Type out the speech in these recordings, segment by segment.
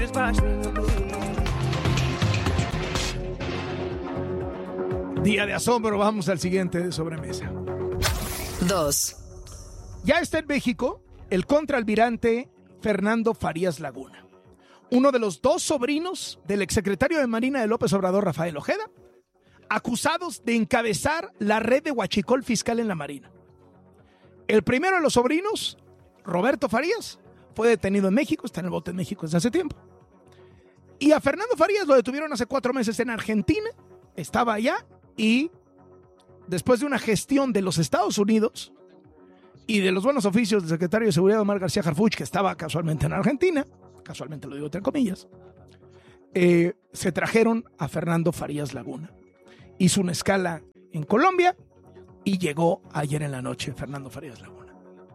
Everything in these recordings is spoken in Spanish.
Día de asombro, vamos al siguiente de sobremesa. 2. Ya está en México el contraalmirante Fernando Farías Laguna, uno de los dos sobrinos del exsecretario de Marina de López Obrador, Rafael Ojeda, acusados de encabezar la red de huachicol fiscal en la Marina. El primero de los sobrinos, Roberto Farías, fue detenido en México, está en el bote en México desde hace tiempo. Y a Fernando Farías lo detuvieron hace 4 meses en Argentina, estaba allá y después de una gestión de los Estados Unidos y de los buenos oficios del secretario de Seguridad Omar García Harfuch, que estaba casualmente en Argentina, casualmente lo digo entre comillas, se trajeron a Fernando Farías Laguna. Hizo una escala en Colombia y llegó ayer en la noche Fernando Farías Laguna.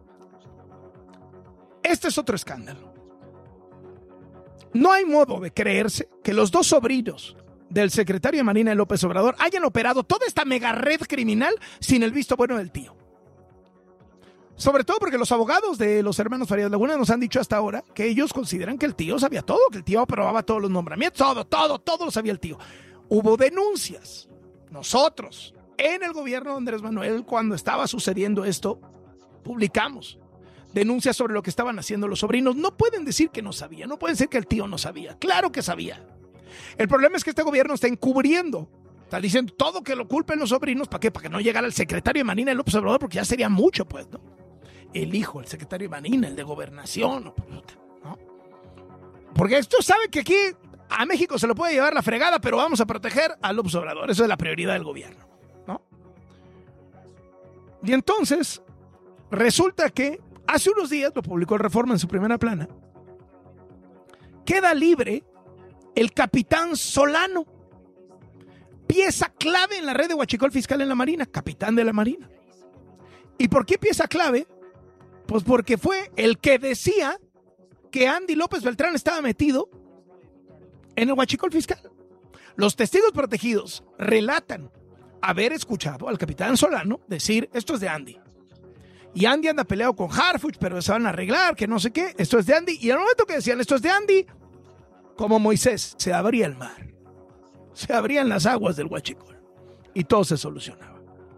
Este es otro escándalo. No hay modo de creerse que los dos sobrinos del secretario de Marina de López Obrador hayan operado toda esta mega red criminal sin el visto bueno del tío. Sobre todo porque los abogados de los hermanos Farías Laguna nos han dicho hasta ahora que ellos consideran que el tío sabía todo, que el tío aprobaba todos los nombramientos, todo lo sabía el tío. Hubo denuncias. Nosotros, en el gobierno de Andrés Manuel, cuando estaba sucediendo esto, publicamos denuncias sobre lo que estaban haciendo los sobrinos. No pueden decir que no sabía, no pueden decir que el tío no sabía. Claro que sabía. El problema es que este gobierno está encubriendo, está diciendo todo que lo culpen los sobrinos. ¿Para qué? Para que no llegara el secretario de Marina de López Obrador, porque ya sería mucho, pues, ¿no? El hijo, el secretario de Marina, el de Gobernación, ¿no? Porque esto sabe que aquí a México se lo puede llevar la fregada, pero vamos a proteger a López Obrador. Eso es la prioridad del gobierno, ¿no? Y entonces, resulta que hace unos días, lo publicó el Reforma en su primera plana, queda libre el capitán Solano, pieza clave en la red de huachicol fiscal en la Marina, capitán de la Marina. ¿Y por qué pieza clave? Pues porque fue el que decía que Andy López Beltrán estaba metido en el huachicol fiscal. Los testigos protegidos relatan haber escuchado al capitán Solano decir, esto es de Andy. Y Andy anda peleado con Harfuch, pero se van a arreglar, que no sé qué, esto es de Andy. Y al momento que decían, esto es de Andy, como Moisés, se abría el mar. Se abrían las aguas del huachicol. Y todo se solucionaba.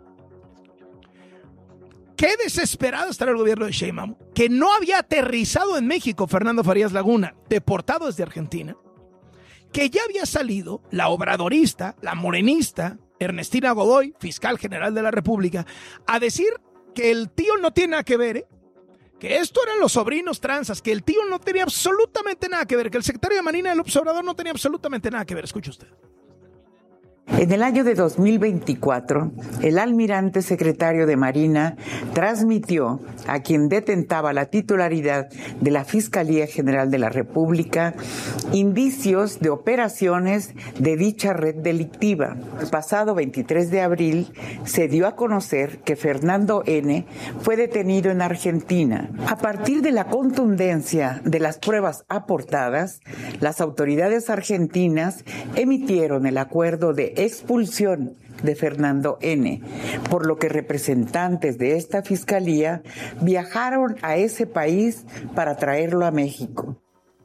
Qué desesperado estará el gobierno de Sheinbaum, que no había aterrizado en México Fernando Farías Laguna, deportado desde Argentina, que ya había salido la obradorista, la morenista, Ernestina Godoy, fiscal general de la República, a decir que el tío no tiene nada que ver, que esto eran los sobrinos tranzas, que el tío no tenía absolutamente nada que ver, que el secretario de Marina de López Obrador no tenía absolutamente nada que ver. Escuche usted. En el año de 2024, el almirante secretario de Marina transmitió a quien detentaba la titularidad de la Fiscalía General de la República indicios de operaciones de dicha red delictiva. El pasado 23 de abril se dio a conocer que Fernando N. fue detenido en Argentina. A partir de la contundencia de las pruebas aportadas, las autoridades argentinas emitieron el acuerdo de expulsión de Fernando N., por lo que representantes de esta fiscalía viajaron a ese país para traerlo a México.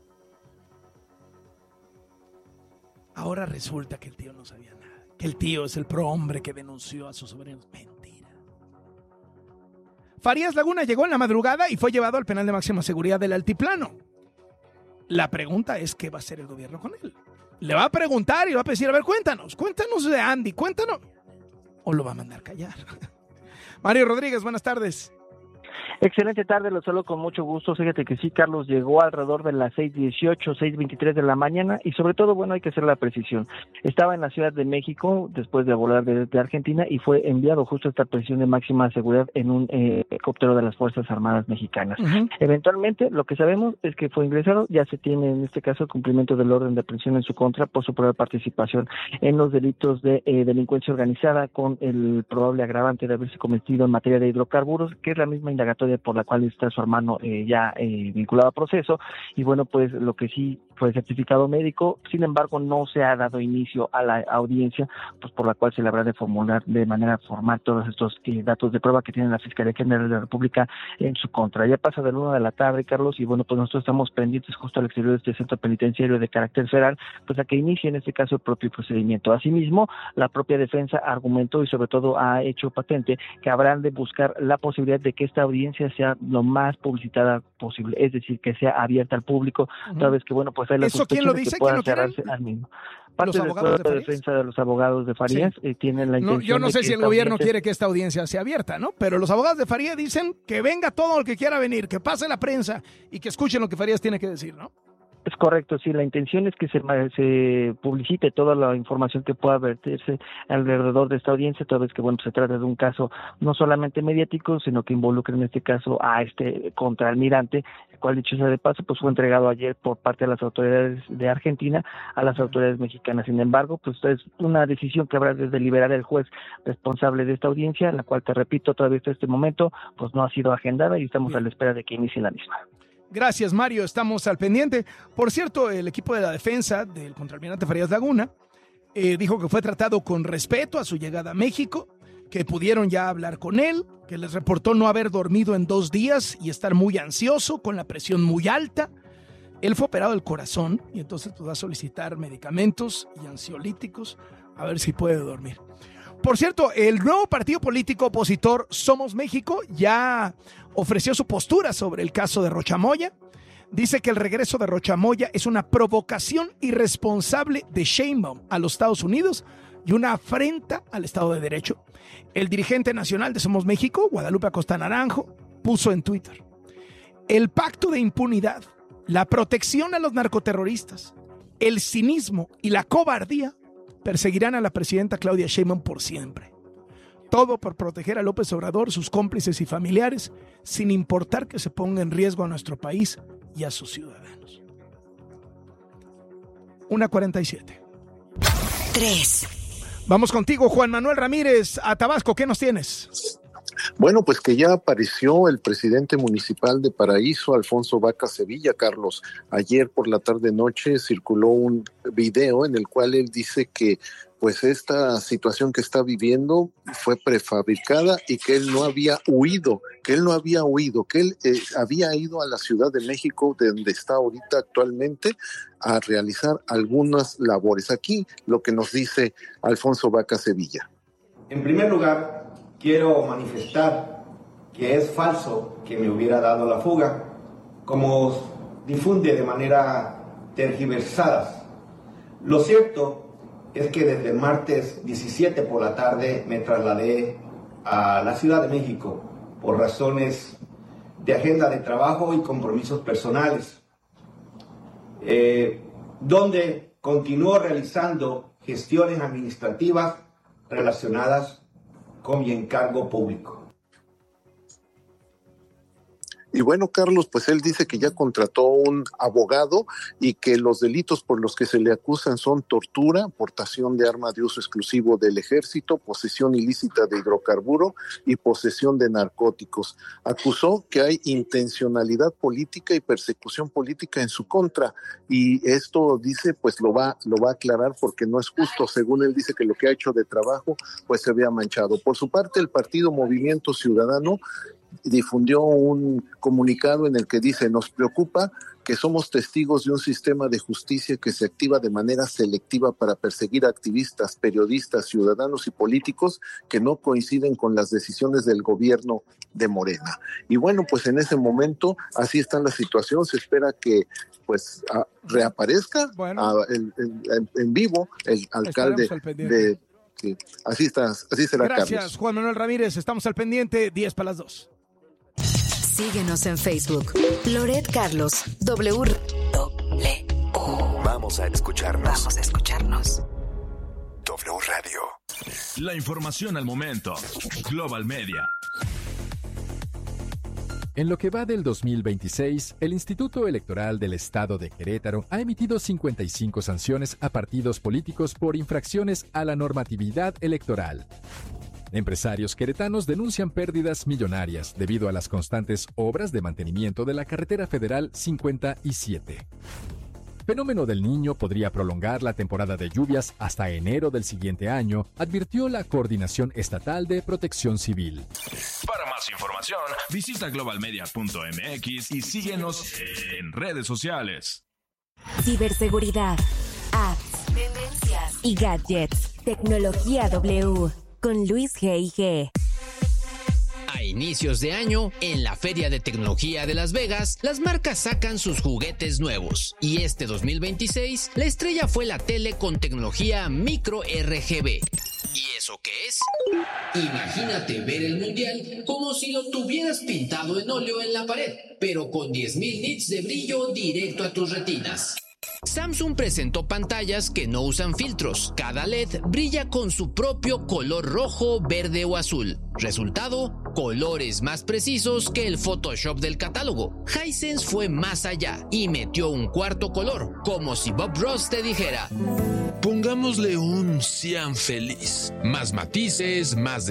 Ahora resulta que el tío no sabía nada, que el tío es el prohombre que denunció a sus sobrinos. Mentira. Farías Laguna llegó en la madrugada y fue llevado al penal de máxima seguridad del Altiplano. La pregunta es, ¿qué va a hacer el gobierno con él? Le va a preguntar y va a decir, a ver, cuéntanos de Andy, cuéntanos. O lo va a mandar callar. Mario Rodríguez, buenas tardes. Excelente tarde, lo saludo con mucho gusto. Fíjate que sí, Carlos, llegó alrededor de las 6:18, 6:23 de la mañana y sobre todo, bueno, hay que hacer la precisión. Estaba en la Ciudad de México después de volar desde Argentina y fue enviado justo a esta prisión de máxima seguridad en un helicóptero de las Fuerzas Armadas Mexicanas. Uh-huh. Eventualmente, lo que sabemos es que fue ingresado, ya se tiene en este caso el cumplimiento del orden de prisión en su contra por su probable participación en los delitos de delincuencia organizada con el probable agravante de haberse cometido en materia de hidrocarburos, que es la misma indagatoria por la cual está su hermano ya vinculado a proceso. Y bueno, pues lo que sí fue certificado médico. Sin embargo, no se ha dado inicio a la audiencia, pues por la cual se le habrá de formular de manera formal todos estos datos de prueba que tiene la Fiscalía General de la República en su contra. Ya pasa de la 1 de la tarde, Carlos, y bueno, pues nosotros estamos pendientes justo al exterior de este centro penitenciario de carácter federal, pues a que inicie en este caso el propio procedimiento. Asimismo, la propia defensa argumentó y sobre todo ha hecho patente que habrán de buscar la posibilidad de que esta audiencia sea lo más publicitada posible, es decir, que sea abierta al público, toda vez que bueno, pues hay la sospecha de que pueda cerrarse al mismo. Parte del cuerpo de defensa de los abogados de Farías tienen la intención. Yo no sé si el gobierno quiere que esta audiencia sea abierta, ¿no? Pero los abogados de Farías dicen que venga todo el que quiera venir, que pase la prensa y que escuchen lo que Farías tiene que decir, ¿no? Es correcto, sí, la intención es que se publicite toda la información que pueda verterse alrededor de esta audiencia, toda vez que bueno, se trata de un caso no solamente mediático, sino que involucra en este caso a este contraalmirante, el cual dicho sea de paso, pues fue entregado ayer por parte de las autoridades de Argentina a las autoridades mexicanas. Sin embargo, pues es una decisión que habrá de deliberar el juez responsable de esta audiencia, la cual, te repito, todavía hasta este momento, pues no ha sido agendada y estamos a la espera de que inicie la misma. Gracias, Mario. Estamos al pendiente. Por cierto, el equipo de la defensa del contraalmirante Farías Laguna dijo que fue tratado con respeto a su llegada a México, que pudieron ya hablar con él, que les reportó no haber dormido en 2 días y estar muy ansioso, con la presión muy alta. Él fue operado del corazón y entonces pues, va a solicitar medicamentos y ansiolíticos a ver si puede dormir. Por cierto, el nuevo partido político opositor Somos México ya ofreció su postura sobre el caso de Rocha Moya. Dice que el regreso de Rocha Moya es una provocación irresponsable de Sheinbaum a los Estados Unidos y una afrenta al Estado de Derecho. El dirigente nacional de Somos México, Guadalupe Acosta Naranjo, puso en Twitter: el pacto de impunidad, la protección a los narcoterroristas, el cinismo y la cobardía perseguirán a la presidenta Claudia Sheinbaum por siempre. Todo por proteger a López Obrador, sus cómplices y familiares, sin importar que se ponga en riesgo a nuestro país y a sus ciudadanos. 1:47. 3. Vamos contigo, Juan Manuel Ramírez, a Tabasco. ¿Qué nos tienes? Bueno, pues que ya apareció el presidente municipal de Paraíso, Alfonso Vaca Sevilla, Carlos. Ayer por la tarde-noche circuló un video en el cual él dice que pues esta situación que está viviendo fue prefabricada y que él no había huido, que él había ido a la Ciudad de México, de donde está ahorita actualmente, a realizar algunas labores. Aquí lo que nos dice Alfonso Vaca Sevilla. En primer lugar, quiero manifestar que es falso que me hubiera dado la fuga, como difunde de manera tergiversada. Lo cierto es que desde el martes 17 por la tarde me trasladé a la Ciudad de México por razones de agenda de trabajo y compromisos personales, donde continúo realizando gestiones administrativas relacionadas con mi encargo público. Y bueno, Carlos, pues él dice que ya contrató un abogado y que los delitos por los que se le acusan son tortura, portación de arma de uso exclusivo del ejército, posesión ilícita de hidrocarburo y posesión de narcóticos. Acusó que hay intencionalidad política y persecución política en su contra, y esto dice pues lo va a aclarar porque no es justo. Según él dice que lo que ha hecho de trabajo pues se vea manchado. Por su parte, el partido Movimiento Ciudadano difundió un comunicado en el que dice: nos preocupa que somos testigos de un sistema de justicia que se activa de manera selectiva para perseguir activistas, periodistas, ciudadanos y políticos que no coinciden con las decisiones del gobierno de Morena. Y bueno, pues en ese momento así está la situación. Se espera que pues reaparezca en vivo el alcalde de... Así será. Gracias, Carlos. Juan Manuel Ramírez. Estamos al pendiente, 10:02. Síguenos en Facebook. Loret Carlos, W. Vamos a escucharnos. W Radio. La información al momento. Global Media. En lo que va del 2026, el Instituto Electoral del Estado de Querétaro ha emitido 55 sanciones a partidos políticos por infracciones a la normatividad electoral. Empresarios queretanos denuncian pérdidas millonarias debido a las constantes obras de mantenimiento de la carretera federal 57. fenómeno del Niño podría prolongar la temporada de lluvias hasta enero del siguiente año, advirtió la Coordinación Estatal de Protección Civil. Para más información, visita globalmedia.mx y síguenos en redes sociales. Ciberseguridad, apps, tendencias y gadgets. Tecnología W con Luis G.I.G. A inicios de año, en la Feria de Tecnología de Las Vegas, las marcas sacan sus juguetes nuevos. Y este 2026, la estrella fue la tele con tecnología micro RGB. ¿Y eso qué es? Imagínate ver el mundial como si lo tuvieras pintado en óleo en la pared, pero con 10.000 nits de brillo directo a tus retinas. Samsung presentó pantallas que no usan filtros. Cada LED brilla con su propio color rojo, verde o azul. Resultado, colores más precisos que el Photoshop del catálogo. Hisense fue más allá y metió un cuarto color, como si Bob Ross te dijera: pongámosle un cian feliz. Más matices, más